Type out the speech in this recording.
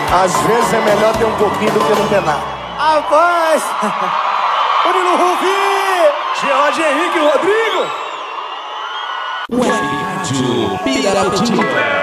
Às vezes é melhor ter um pouquinho do que não ter nada. Rapaz! Murilo Rufi! George Henrique Rodrigo! Web Rádio Piraraltinga.